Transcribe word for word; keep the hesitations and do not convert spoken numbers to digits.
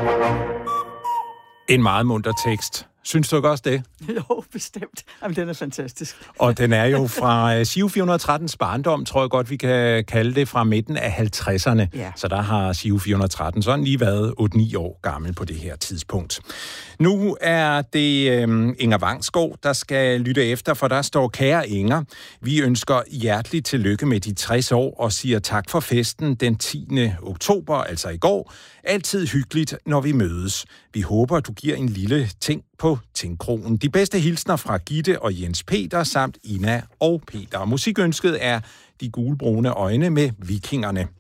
En meget munter tekst. Synes du ikke også det? Jo, bestemt. Jamen, den er fantastisk. Og den er jo fra Giro fire hundrede og trettens barndom, tror jeg godt, vi kan kalde det, fra midten af halvtredserne. Ja. Så der har Giro fire hundrede og tretten sådan lige været otte ni år gammel på det her tidspunkt. Nu er det øh, Inger Vangsgaard, der skal lytte efter, for der står: kære Inger, vi ønsker hjerteligt tillykke med de tres år og siger tak for festen den tiende oktober, altså i går. Altid hyggeligt, når vi mødes. Vi håber, du giver en lille ting på Tingkronen. De bedste hilsner fra Gitte og Jens Peter samt Ina og Peter. Musikønsket er De gulbrune øjne med Vikingerne.